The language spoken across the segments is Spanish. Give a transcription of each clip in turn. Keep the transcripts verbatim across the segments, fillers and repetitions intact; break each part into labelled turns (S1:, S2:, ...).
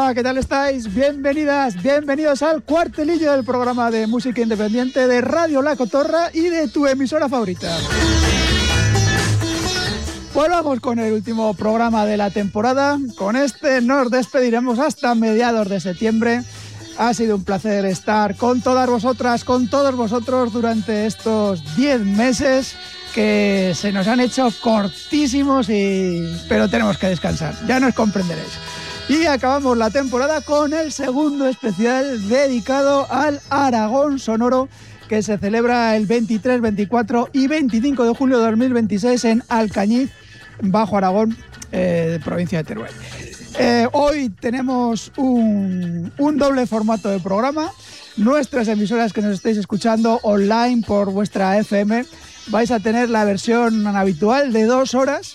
S1: Hola, ¿qué tal estáis? Bienvenidas, bienvenidos al cuartelillo del programa de música independiente de Radio La Cotorra y de tu emisora favorita. Pues vamos con el último programa de la temporada. Con este nos despediremos hasta mediados de septiembre. Ha sido un placer estar con todas vosotras, con todos vosotros durante estos diez meses que se nos han hecho cortísimos, y... pero tenemos que descansar, ya nos comprenderéis. Y acabamos la temporada con el segundo especial dedicado al Aragón Sonoro, que se celebra el veintitrés, veinticuatro y veinticinco de julio de dos mil veintiséis en Alcañiz, Bajo Aragón, eh, provincia de Teruel. Eh, hoy tenemos un, un doble formato de programa. Nuestras emisoras que nos estéis escuchando online por vuestra F M vais a tener la versión habitual de dos horas,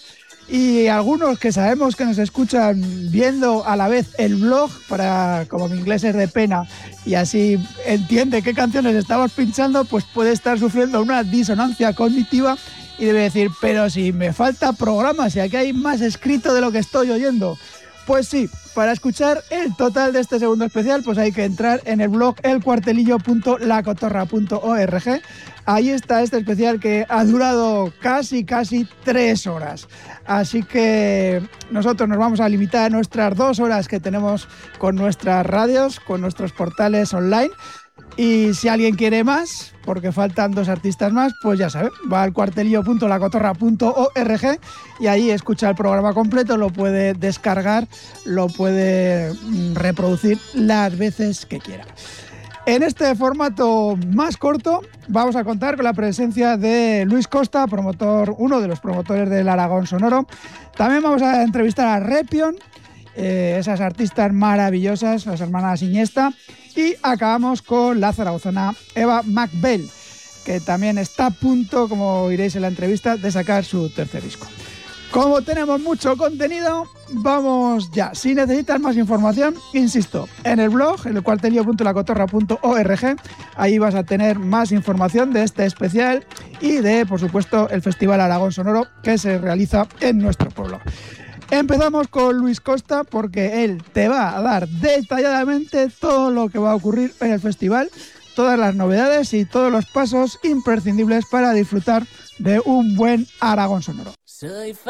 S1: y algunos que sabemos que nos escuchan viendo a la vez el blog, para, como mi inglés es de pena y así entiende qué canciones estamos pinchando, pues puede estar sufriendo una disonancia cognitiva y debe decir, pero si me falta programa, si aquí hay más escrito de lo que estoy oyendo. Pues sí, para escuchar el total de este segundo especial, pues hay que entrar en el blog el cuartelillo punto la cotorra punto org. Ahí está este especial que ha durado casi, casi tres horas. Así que nosotros nos vamos a limitar a nuestras dos horas que tenemos con nuestras radios, con nuestros portales online. Y si alguien quiere más, porque faltan dos artistas más, pues ya sabe, va al cuartelillo punto la cotorra punto org y ahí escucha el programa completo, lo puede descargar, lo puede reproducir las veces que quiera. En este formato más corto vamos a contar con la presencia de Luis Costa, promotor, uno de los promotores del Aragón Sonoro. También vamos a entrevistar a Repion, eh, esas artistas maravillosas, las hermanas Iniesta. Y acabamos con la zaragozana Eva McBell, que también está a punto, como oiréis en la entrevista, de sacar su tercer disco. Como tenemos mucho contenido, vamos ya. Si necesitas más información, insisto, en el blog, en el cuartelillo punto la cotorra punto org, ahí vas a tener más información de este especial y de, por supuesto, el Festival Aragón Sonoro que se realiza en nuestro pueblo. Empezamos con Luis Costa porque él te va a dar detalladamente todo lo que va a ocurrir en el festival, todas las novedades y todos los pasos imprescindibles para disfrutar de un buen Aragón Sonoro. Soy